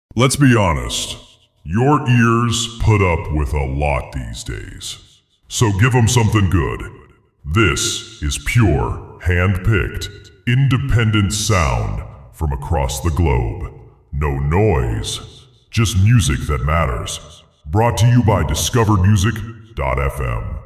Let's be honest, your ears put up with a lot these days. So give them something good. This is pure, hand-picked, independent sound from across the globe. No noise, just music that matters. Brought to you by discovermusic.fm.